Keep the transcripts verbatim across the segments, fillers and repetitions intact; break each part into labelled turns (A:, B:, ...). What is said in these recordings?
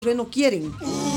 A: terreno quieren.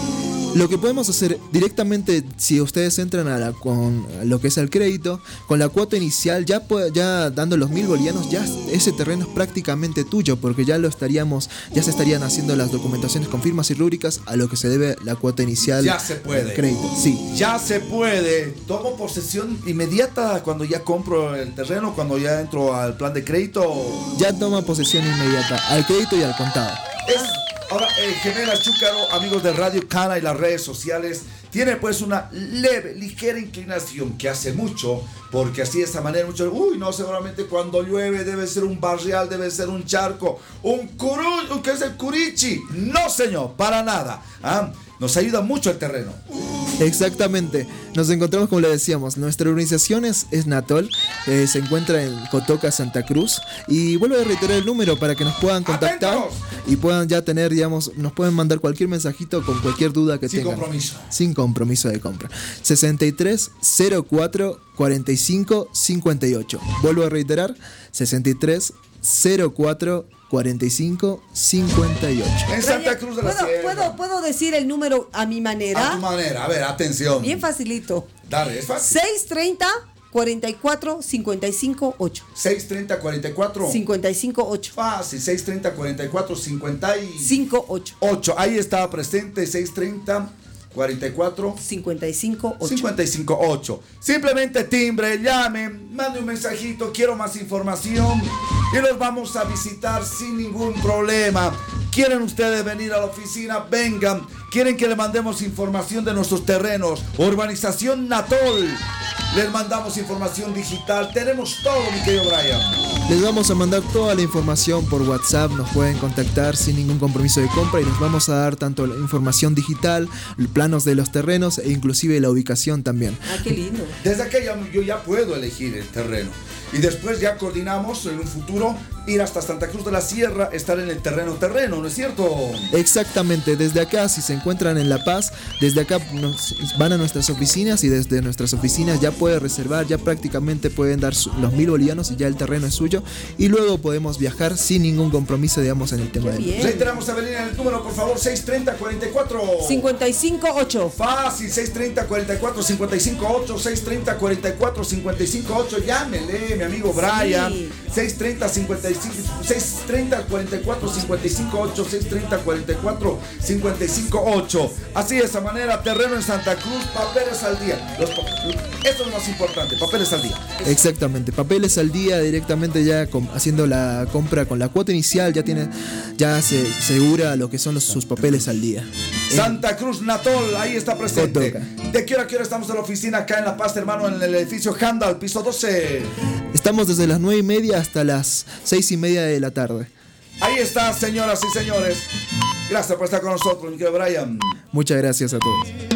B: Lo que podemos hacer directamente, si ustedes entran a la, con lo que es el crédito, con la cuota inicial, ya, ya dando los mil bolivianos, ya ese terreno es prácticamente tuyo, porque ya lo estaríamos, ya se estarían haciendo las documentaciones con firmas y rúbricas a lo que se debe la cuota inicial.
C: Ya se puede.
B: Crédito, sí.
C: Ya se puede. Tomo posesión inmediata cuando ya compro el terreno, cuando ya entro al plan de crédito.
B: Ya toma posesión inmediata al crédito y al contado.
C: Es Ahora, eh, Gemela Chúcaro, amigos de Radio Cana y las redes sociales, tiene pues una leve, ligera inclinación que hace mucho, porque así de esta manera muchos, uy, no, seguramente cuando llueve debe ser un barrial, debe ser un charco, un curu, ¿qué es el curichi? No, señor, para nada. ¿Ah? Nos ayuda mucho el terreno.
B: Exactamente, nos encontramos, como le decíamos, nuestra organización es, es Natol, eh, se encuentra en Cotoca, Santa Cruz, y vuelvo a reiterar el número para que nos puedan contactar. ¡Atentos! Y puedan ya tener, digamos, nos pueden mandar cualquier mensajito con cualquier duda que
C: Sin
B: tengan.
C: Sin compromiso.
B: Sin compromiso de compra. sesenta y tres cero cuatro cuarenta y cinco cincuenta y ocho. Vuelvo a reiterar, sesenta y tres cero cuatro cuarenta y cinco cincuenta y ocho.
C: En Santa Cruz de la
A: ¿Puedo,
C: Sierra.
A: ¿puedo, ¿Puedo decir el número a mi manera?
C: A tu manera, a ver, atención.
A: Bien facilito.
C: Dale, es fácil.
A: seis treinta cuarenta y cuatro cincuenta y cinco ocho.
C: seis treinta cuarenta y cuatro
A: cincuenta y cinco ocho.
C: Fácil, seis treinta cuarenta y cuatro cincuenta y
A: cinco ocho.
C: Ahí estaba presente, seis treinta cuarenta y cuatro
A: cincuenta y cinco ocho.
C: cincuenta y cinco ocho. Simplemente timbre, llamen, mande un mensajito, quiero más información y los vamos a visitar sin ningún problema. ¿Quieren ustedes venir a la oficina? Vengan. ¿Quieren que le mandemos información de nuestros terrenos? Urbanización Natol. Les mandamos información digital. Tenemos todo, mi querido Brian.
B: Les vamos a mandar toda la información por WhatsApp. Nos pueden contactar sin ningún compromiso de compra y nos vamos a dar tanto la información digital, planos de los terrenos e inclusive la ubicación también.
A: Ah, qué lindo.
C: Desde acá ya, yo ya puedo elegir el terreno. Y después ya coordinamos en un futuro ir hasta Santa Cruz de la Sierra, estar en el terreno terreno, ¿no es cierto?
B: Exactamente, desde acá, si se encuentran en La Paz, desde acá nos van a nuestras oficinas y desde nuestras oficinas ya puede reservar, ya prácticamente pueden dar su, los mil bolivianos y ya el terreno es suyo y luego podemos viajar sin ningún compromiso, digamos, en el tema
A: Qué
B: de...
A: bien.
C: Reiteramos, Evelina, el número, por favor, seis treinta cuarenta y cuatro
A: cincuenta y cinco ocho.
C: Fácil, seis treinta cuarenta y cuatro cincuenta y cinco ocho, seis treinta cuarenta y cuatro cincuenta y cinco ocho, llámele, mi amigo Brian.
A: Sí.
C: seis treinta cincuenta y cinco, seis treinta cuarenta y cuatro cincuenta y cinco ocho, seis treinta cuarenta y cuatro cincuenta y cinco ocho. Así de esa manera, terreno en Santa Cruz, papeles al día. Los, esto es lo más importante, papeles al día.
B: Exactamente, papeles al día directamente ya com- haciendo la compra con la cuota inicial, ya tiene, ya se asegura lo que son los, sus papeles al día.
C: Santa Cruz Natol, ahí está presente.
B: Cotoca.
C: ¿De qué hora a qué hora estamos en la oficina acá en La Paz, hermano, en el edificio Handal, piso doce?
B: Estamos desde las nueve y media hasta las seis y media de la tarde.
C: Ahí está, señoras y señores. Gracias por estar con nosotros, mi querido Brian.
B: Muchas gracias a todos.